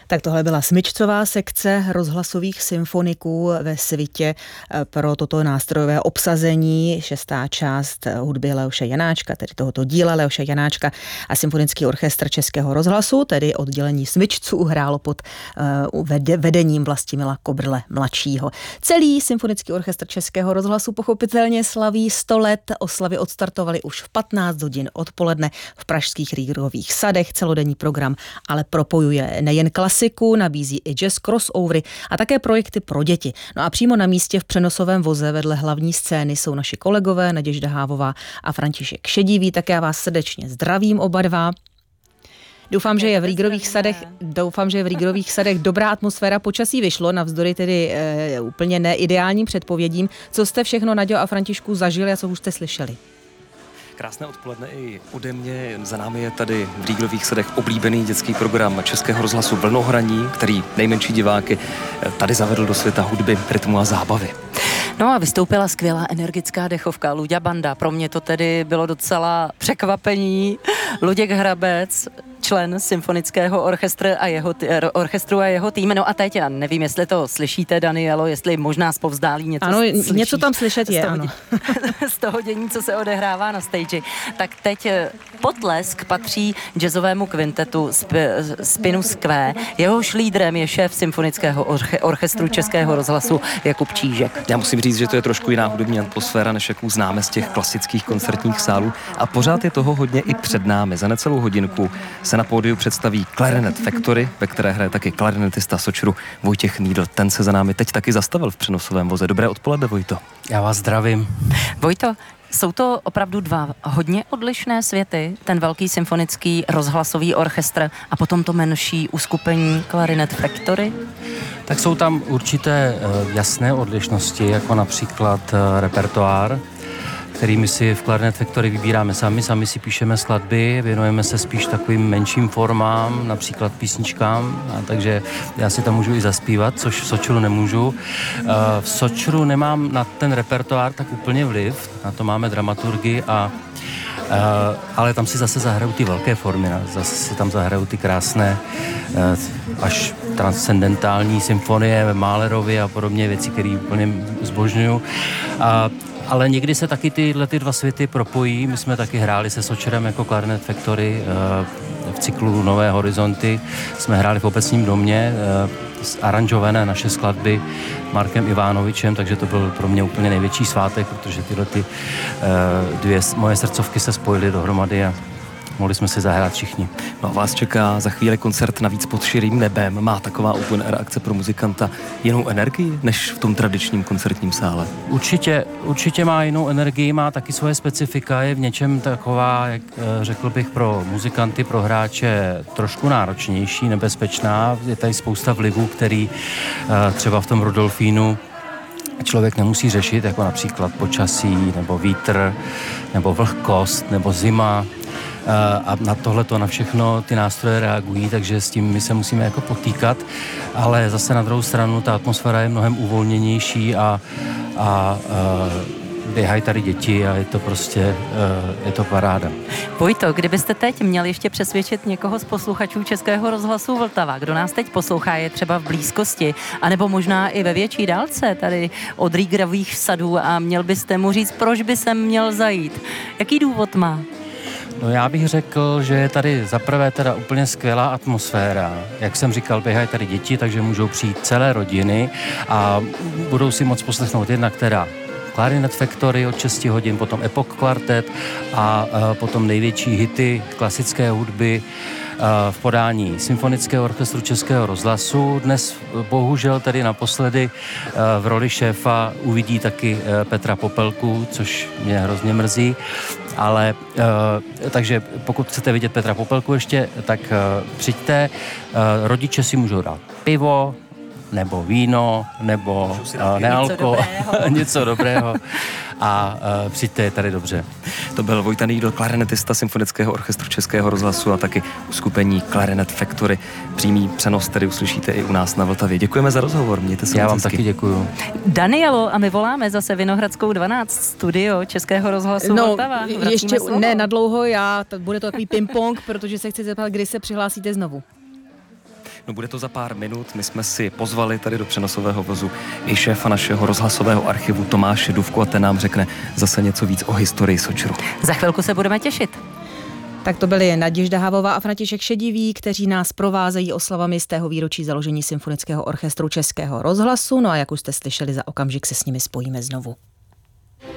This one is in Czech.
Tak tohle byla smyčcová sekce rozhlasových symfoniků ve svitě pro toto nástrojové obsazení. 6. část hudby Leoše Janáčka, tedy tohoto díla Leoše Janáčka a Symfonický orchestr Českého rozhlasu, tedy oddělení smyčců, hrálo pod vedením Vlastimila Kobrle mladšího. Celý Symfonický orchestr Českého rozhlasu pochopitelně slaví 100 let. Oslavy odstartovaly už v 15 hodin odpoledne v pražských Rýgerových sadech. Celodenní program ale propojuje nejen klasiku, nabízí i jazz, crossovery a také projekty pro děti. No a přímo na místě v přenosovém voze vedle hlavní scény jsou naši kolegové Naděžda Hávová a František Šedivý. Tak já vás srdečně zdravím oba dva. Doufám, že je v Rýgerových sadech dobrá atmosféra, počasí vyšlo, navzdory tedy úplně neideálním předpovědím. Co jste všechno, Naďo a Františku, zažili a co už jste slyšeli? Krásné odpoledne i ode mě. Za námi je tady v Rýgerových sadech oblíbený dětský program Českého rozhlasu Vlnohraní, který nejmenší diváky tady zavedl do světa hudby, rytmu a zábavy. No a vystoupila skvělá energická dechovka Luďa Banda. Pro mě to tedy bylo docela překvapení. Luděk Hrabec, člen symfonického orchestru a jeho tým. No a teď, já nevím, jestli to slyšíte, Danielo, jestli možná zpovzdálí něco ano, slyšíš. Něco tam slyšet je, ano. Z toho dění, co se odehrává na stage. Tak teď potlesk patří jazzovému kvintetu Spinus Q. Jehož lídrem je šéf symfonického orchestru Českého rozhlasu Jakub Čížek. Já musím říct, že to je trošku jiná hudební atmosféra, než jakou známe z těch klasických koncertních sálů. A pořád je toho hodně i před námi. Za necelou hodinku se na pódiu představí Clarinet Factory, ve které hraje taky klarinetista Sočru Vojtěch Nídl. Ten se za námi teď taky zastavil v přenosovém voze. Dobré odpoledne, Vojto. Já vás zdravím. Vojto, jsou to opravdu dva hodně odlišné světy, ten velký symfonický rozhlasový orchestr a potom to menší uskupení Clarinet Factory? Tak jsou tam určité jasné odlišnosti, jako například repertoár, kterými si v Clarinet Factory vybíráme sami si píšeme skladby, věnujeme se spíš takovým menším formám, například písničkám, takže já si tam můžu i zaspívat, což v Sočru nemůžu. V Sočru nemám na ten repertoár tak úplně vliv, na to máme dramaturgy ale tam si zase zahrajou ty velké formy, zase si tam zahrajou ty krásné až transcendentální symfonie Mahlerovi a podobně, věci, které úplně zbožňuju. Ale někdy se taky tyhle dva světy propojí. My jsme taky hráli se Sočerem jako Clarinet Factory v cyklu Nové horizonty. Jsme hráli v Obecním domě aranžované naše skladby Markem Ivánovičem, takže to byl pro mě úplně největší svátek, protože tyhle dvě moje srdcovky se spojily dohromady a mohli jsme si zahrát všichni. No, vás čeká za chvíli koncert Navíc pod širým nebem. Má taková open air akce pro muzikanta jinou energii než v tom tradičním koncertním sále? Určitě má jinou energii, má taky svoje specifika, je v něčem taková, jak řekl bych, pro muzikanty, pro hráče trošku náročnější, nebezpečná. Je tady spousta vlivů, který třeba v tom Rudolfínu člověk nemusí řešit, jako například počasí, nebo vítr, nebo vlhkost, nebo zima. A na tohleto, na všechno ty nástroje reagují, takže s tím my se musíme jako potýkat, ale zase na druhou stranu ta atmosféra je mnohem uvolněnější a běhají tady děti a je to prostě, je to paráda. Vojto, kdybyste teď měl ještě přesvědčit někoho z posluchačů Českého rozhlasu Vltava, kdo nás teď poslouchá, je třeba v blízkosti, anebo možná i ve větší dálce tady od Rýgerových sadů a měl byste mu říct, proč by sem měl zajít. Jaký důvod má? No já bych řekl, že je tady zaprvé teda úplně skvělá atmosféra. Jak jsem říkal, běhají tady děti, takže můžou přijít celé rodiny a budou si moc poslechnout jednak teda Clarinet Factory od 6 hodin, potom Epoch Quartet a potom největší hity klasické hudby v podání Symfonického orchestru Českého rozhlasu. Dnes bohužel tedy naposledy v roli šéfa uvidí taky Petra Popelku, což mě hrozně mrzí. Ale takže pokud chcete vidět Petra Popelku ještě, tak přijďte. Rodiče si můžou dát pivo, nebo víno, nebo nealko, něco dobrého. A přijďte, je tady dobře. To byl Vojta Nídl, klarinetista Symfonického orchestru Českého rozhlasu a taky uskupení Clarinet Factory. Přímý přenos tedy uslyšíte i u nás na Vltavě. Děkujeme za rozhovor, mějte se. Já vám taky děkuju. Danielo, a my voláme zase Vinohradskou 12, studio Českého rozhlasu Vltava. Ještě ne nadlouho, bude to takový ping-pong, protože se chci zeptat, kdy se přihlásíte znovu. No bude to za pár minut. My jsme si pozvali tady do přenosového vozu i šéfa našeho rozhlasového archivu Tomáše Dufku a ten nám řekne zase něco víc o historii Sočru. Za chvilku se budeme těšit. Tak to byly Naděžda Havová a František Šedivý, kteří nás provázejí oslavami z tého výročí založení Symfonického orchestru Českého rozhlasu. No a jak už jste slyšeli, za okamžik se s nimi spojíme znovu.